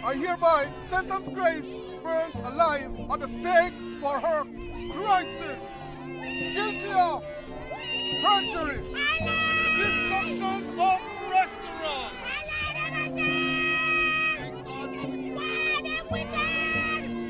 I hereby sentence Grace burned alive on the stake for her crisis. Guilty of perjury,